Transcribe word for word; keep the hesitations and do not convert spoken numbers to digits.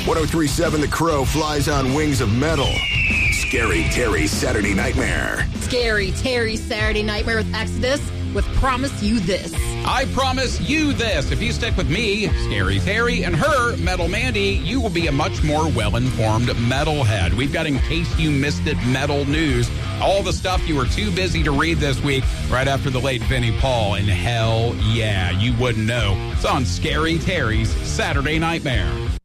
ten thirty-seven The Crow flies on wings of metal. Scary Terry's Saturday Nightmare. Scary Terry's Saturday Nightmare with Exodus with Promise You This. I promise you this. If you stick with me, Scary Terry, and her, Metal Mandy, you will be a much more well-informed metalhead. We've got In Case You Missed It metal news. All the stuff you were too busy to read this week right after the late Vinnie Paul. And hell yeah, you wouldn't know. It's on Scary Terry's Saturday Nightmare.